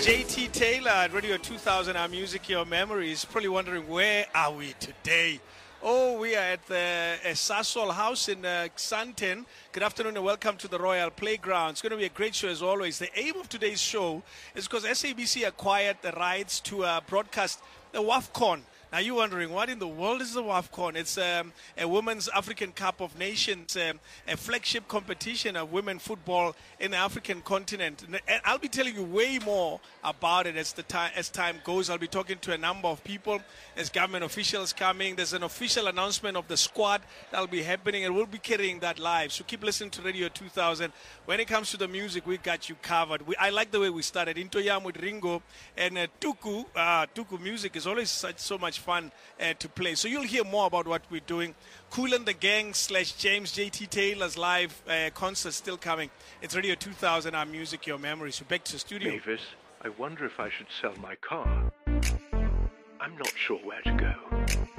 JT Taylor at Radio 2000, our music, your memories. Probably wondering, where are we today? Oh, we are at the Sasol House in Xanten. Good afternoon and welcome to the Royal Playground. It's going to be a great show as always. The aim of today's show is because SABC acquired the rights to broadcast the WAFCON. Now you're wondering, what in the world is the WAFCON? It's a Women's African Cup of Nations, a flagship competition of women football in the African continent. And I'll be telling you way more about it as time goes. I'll be talking to a number of people. There's government officials coming. There's an official announcement of the squad that'll be happening, and we'll be carrying that live. So keep listening to Radio 2000. When it comes to the music, we got you covered. I like the way we started. Into Yam with Ringo and Tuku. Tuku music is always so much fun to play. So you'll hear more about what we're doing. Kool and the Gang / James JT Taylor's live concert still coming. It's Radio 2000, our music, your memories. So back to the studio. Mavis, I wonder if I should sell my car. I'm not sure where to go.